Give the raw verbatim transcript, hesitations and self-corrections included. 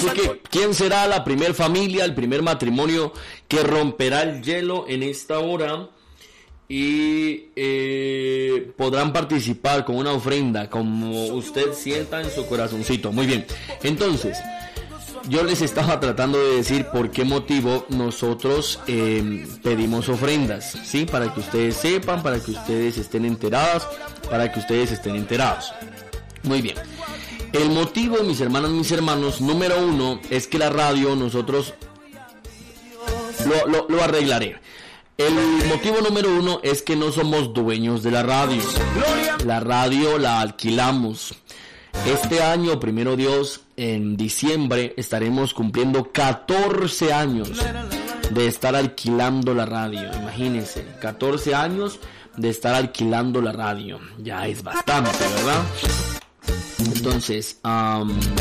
Así que, ¿quién será la primer familia, el primer matrimonio que romperá el hielo en esta hora? Y eh, podrán participar con una ofrenda, como usted sienta en su corazoncito. Muy bien, entonces, yo les estaba tratando de decir por qué motivo nosotros eh, pedimos ofrendas, ¿sí? Para que ustedes sepan, para que ustedes estén enterados, para que ustedes estén enterados. Muy bien. El motivo, mis hermanas, mis hermanos, número uno, es que la radio nosotros lo, lo, lo arreglaré. El motivo número uno es que no somos dueños de la radio. La radio la alquilamos. Este año, primero Dios, en diciembre estaremos cumpliendo catorce años de estar alquilando la radio. Imagínense, catorce años de estar alquilando la radio. Ya es bastante, ¿verdad? Entonces, um,